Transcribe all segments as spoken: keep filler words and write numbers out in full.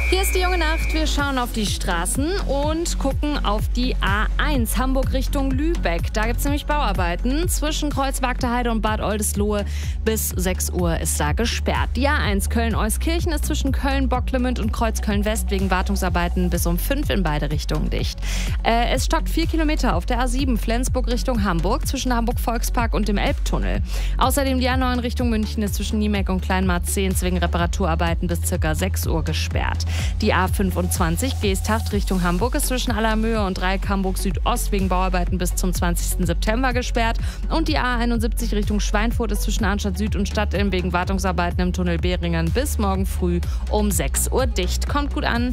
Hier ist die junge Nacht. Wir schauen auf die Straßen und gucken auf die A eins, Hamburg Richtung Lübeck. Da gibt es nämlich Bauarbeiten. Zwischen Kreuzberg Heide und Bad Oldesloe bis sechs Uhr ist da gesperrt. Die A eins Köln-Euskirchen ist zwischen Köln-Bocklemünd und Kreuzköln-West wegen Wartungsarbeiten bis um fünf in beide Richtungen dicht. Äh, es stockt vier Kilometer auf der A sieben Flensburg Richtung Hamburg zwischen Hamburg-Volkspark und dem Elbtunnel. Außerdem die A neun Richtung München ist zwischen Niemeck und Kleinmarzehns wegen Reparaturarbeiten bis ca. sechs Uhr gesperrt. Die A fünfundzwanzig Geesthacht Richtung Hamburg ist zwischen Allermöhe und Dreieck Hamburg Südost wegen Bauarbeiten bis zum zwanzigsten September gesperrt. Und die A einundsiebzig Richtung Schweinfurt ist zwischen Arnstadt Süd und Stadtilm wegen Wartungsarbeiten im Tunnel Behringen bis morgen früh um sechs Uhr dicht. Kommt gut an.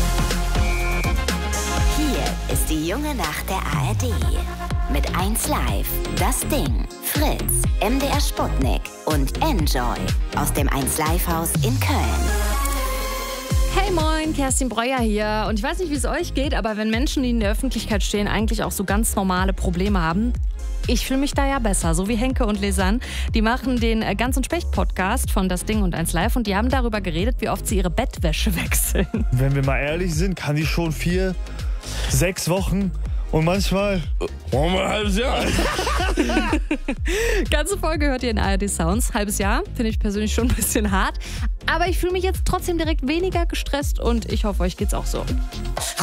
Hier ist die junge Nacht der A R D. Mit eins Live, Das Ding, Fritz, M D R Sputnik und Enjoy aus dem eins Live Haus in Köln. Hey moin, Kerstin Breuer hier. Und ich weiß nicht, wie es euch geht, aber wenn Menschen, die in der Öffentlichkeit stehen, eigentlich auch so ganz normale Probleme haben, ich fühle mich da ja besser, so wie Henke und Lisanne. Die machen den Ganz und Specht Podcast von Das Ding und eins Live und die haben darüber geredet, wie oft sie ihre Bettwäsche wechseln. Wenn wir mal ehrlich sind, kann die schon vier, sechs Wochen und manchmal um ein halbes Jahr. Ganze Folge hört ihr in A R D Sounds. Halbes Jahr finde ich persönlich schon ein bisschen hart. Aber ich fühle mich jetzt trotzdem direkt weniger gestresst und ich hoffe, euch geht's auch so.